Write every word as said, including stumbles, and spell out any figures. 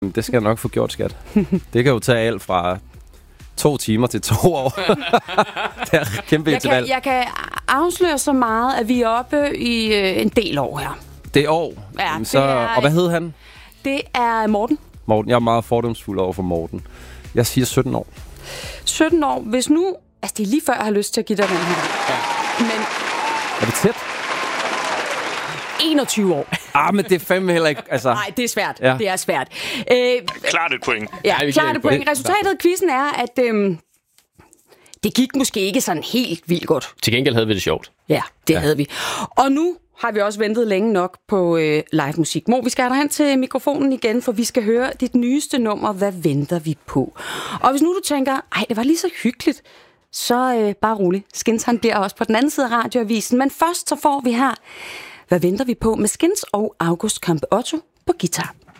Det skal jeg nok få gjort, skat. Det kan jo tage alt fra to timer til to år. Det er kæmpe jeg interval. kan, jeg kan afsløre så meget, at vi er oppe i øh, en del år her. Det er år. Ja, det så, er- og hvad hed han? Det er Morten. Morten. Jeg er meget fordomsfuld over for Morten. Jeg siger sytten år. sytten år. Hvis nu... Altså, det er lige før, jeg har lyst til at give dig den her. Ja. Men Er det tæt? enogtyve år. Ah, men det er fandme heller ikke... Altså, Nej, det er svært. Ja. Det er svært. Øh, Klart et point. ja, vi klart giver et et point. point. Resultatet af quizzen er, at øhm, det gik måske ikke sådan helt vildt godt. Til gengæld havde vi det sjovt. Ja, det ja. havde vi. Og nu har vi også ventet længe nok på øh, live musik. Mo, vi skal have dig hen til mikrofonen igen, for vi skal høre dit nyeste nummer, Hvad venter vi på? Og hvis nu du tænker, ej, det var lige så hyggeligt, så øh, bare rolig. Skins, han bliver også på den anden side af radioavisen. Men først så får vi her, Hvad venter vi på? Med Skins og August Kampe Otto på guitar.